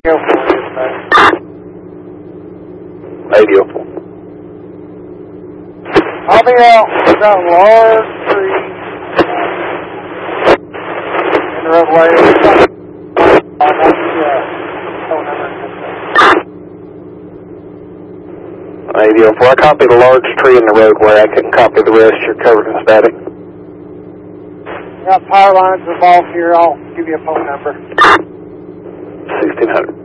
804. I'll be out. We've got a large tree in the roadway. Phone number. 804. I copied a large tree in the roadway. I couldn't copy the rest. You're covered in static. Got power lines involved here. I'll give you a phone number. 1600.